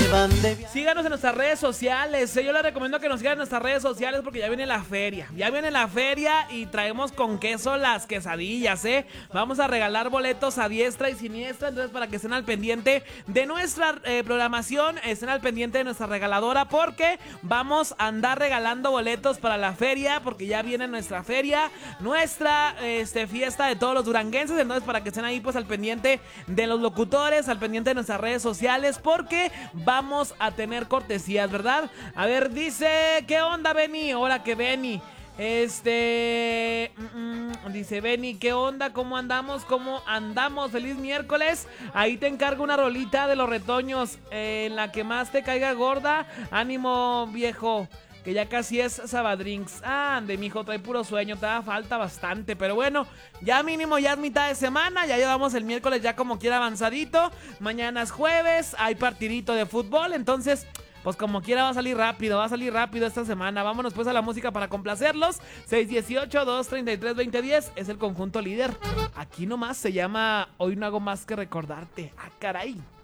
van de viaje. Síganos en nuestras redes sociales. Yo les recomiendo que nos sigan en nuestras redes sociales porque ya viene la feria. Ya viene la feria y traemos con queso las quesadillas, ¿eh? Vamos a regalar boletos a diestra y siniestra. Entonces, para que estén al pendiente de nuestra programación, estén al pendiente de nuestra regaladora porque vamos a andar regalando boletos para la feria porque ya viene nuestra feria, nuestra fiesta de todos los duranguenses. Entonces, para que estén ahí pues al pendiente de los locutores, al pendiente de nuestras redes sociales porque vamos a tener cortesías, ¿verdad? A ver, dice, ¿qué onda, Benny? Hola, que Benny. Dice Benny, ¿qué onda? ¿Cómo andamos? ¿Cómo andamos? Feliz miércoles. Ahí te encargo una rolita de Los Retoños, en la que más te caiga gorda. Ánimo, viejo, que ya casi es Sabadrinks. Ande, mijo, trae puro sueño, te da falta bastante. Pero bueno, ya mínimo ya es mitad de semana. Ya llevamos el miércoles ya como quiera avanzadito. Mañana es jueves, hay partidito de fútbol. Entonces, pues como quiera va a salir rápido esta semana. Vámonos pues a la música para complacerlos. 618-233-2010 es el conjunto líder. Aquí nomás se llama Hoy no hago más que recordarte. ¡Ah, caray!